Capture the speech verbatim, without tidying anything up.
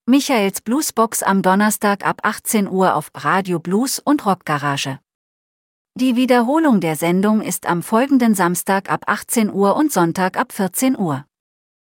Michaels Bluesbox am Donnerstag ab achtzehn Uhr auf Radio Blues und Rockgarage. Die Wiederholung der Sendung ist am folgenden Samstag ab achtzehn Uhr und Sonntag ab vierzehn Uhr.